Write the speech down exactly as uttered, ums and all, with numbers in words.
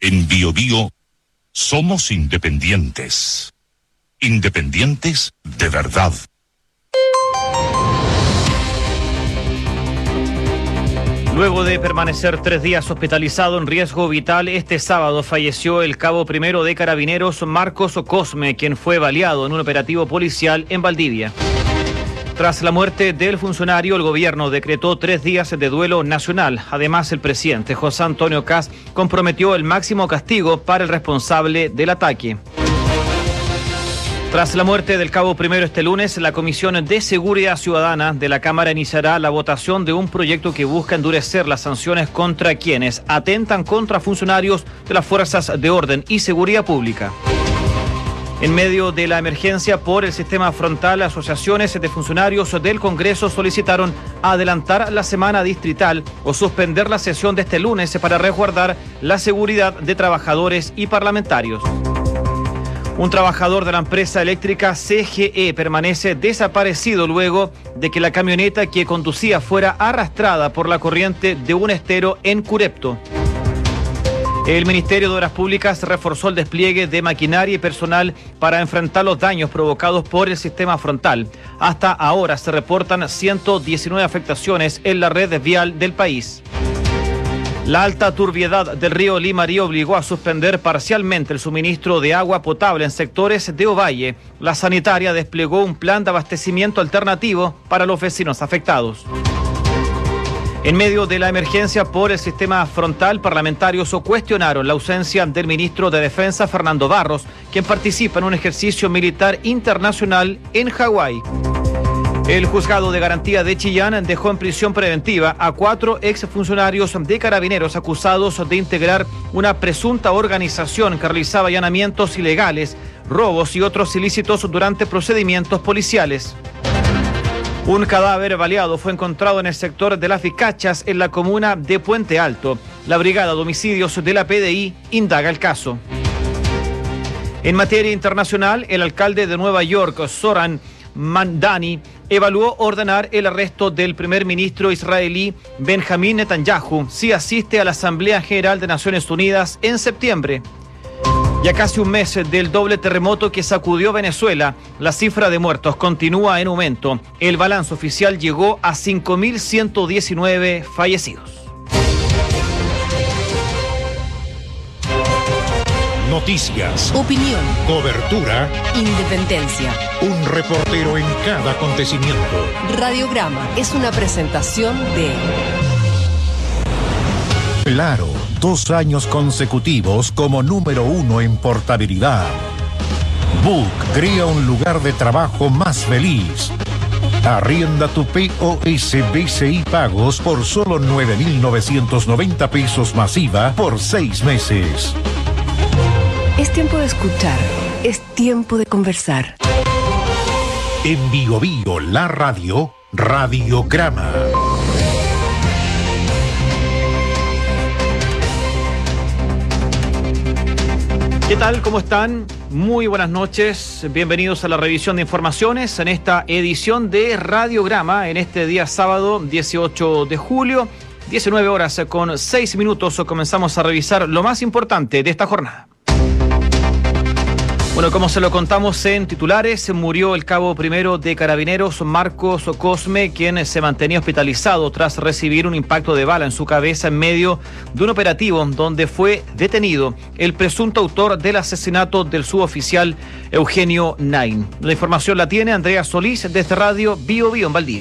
En Bio Bio somos independientes. Independientes de verdad. Luego de permanecer tres días hospitalizado en riesgo vital, este sábado falleció el cabo primero de Carabineros Marcos Cosme, quien fue baleado en un operativo policial en Valdivia. Tras la muerte del funcionario, el gobierno decretó tres días de duelo nacional. Además, el presidente José Antonio Kast comprometió el máximo castigo para el responsable del ataque. Tras la muerte del cabo primero este lunes, la Comisión de Seguridad Ciudadana de la Cámara iniciará la votación de un proyecto que busca endurecer las sanciones contra quienes atentan contra funcionarios de las fuerzas de orden y seguridad pública. En medio de la emergencia por el sistema frontal, asociaciones de funcionarios del Congreso solicitaron adelantar la semana distrital o suspender la sesión de este lunes para resguardar la seguridad de trabajadores y parlamentarios. Un trabajador de la empresa eléctrica C G E permanece desaparecido luego de que la camioneta que conducía fuera arrastrada por la corriente de un estero en Curepto. El Ministerio de Obras Públicas reforzó el despliegue de maquinaria y personal para enfrentar los daños provocados por el sistema frontal. Hasta ahora se reportan ciento diecinueve afectaciones en la red vial del país. La alta turbiedad del río Limarí obligó a suspender parcialmente el suministro de agua potable en sectores de Ovalle. La sanitaria desplegó un plan de abastecimiento alternativo para los vecinos afectados. En medio de la emergencia por el sistema frontal, parlamentarios cuestionaron la ausencia del ministro de Defensa, Fernando Barros, quien participa en un ejercicio militar internacional en Hawái. El juzgado de garantía de Chillán dejó en prisión preventiva a cuatro exfuncionarios de Carabineros acusados de integrar una presunta organización que realizaba allanamientos ilegales, robos y otros ilícitos durante procedimientos policiales. Un cadáver baleado fue encontrado en el sector de Las Vicachas, en la comuna de Puente Alto. La Brigada de Homicidios de la P D I indaga el caso. En materia internacional, el alcalde de Nueva York, Zoran Mamdani, evaluó ordenar el arresto del primer ministro israelí Benjamín Netanyahu si asiste a la Asamblea General de Naciones Unidas en septiembre. Ya casi un mes del doble terremoto que sacudió Venezuela, la cifra de muertos continúa en aumento. El balance oficial llegó a cinco mil ciento diecinueve fallecidos. Noticias, opinión, cobertura, independencia. Un reportero en cada acontecimiento. Radiograma es una presentación de Claro, dos años consecutivos como número uno en portabilidad. Book crea un lugar de trabajo más feliz. Arrienda tu P O S B C I pagos por solo nueve mil novecientos noventa pesos masiva por seis meses. Es tiempo de escuchar, es tiempo de conversar. En Bio Bio, la radio, Radiograma. ¿Qué tal? ¿Cómo están? Muy buenas noches. Bienvenidos a la revisión de informaciones en esta edición de Radiograma en este día sábado dieciocho de julio, diecinueve horas con seis minutos. Comenzamos a revisar lo más importante de esta jornada. Bueno, como se lo contamos en titulares, murió el cabo primero de Carabineros, Marcos Cosme, quien se mantenía hospitalizado tras recibir un impacto de bala en su cabeza en medio de un operativo donde fue detenido el presunto autor del asesinato del suboficial Eugenio Nain. La información la tiene Andrea Solís desde Radio Bio Bio en Valdivia.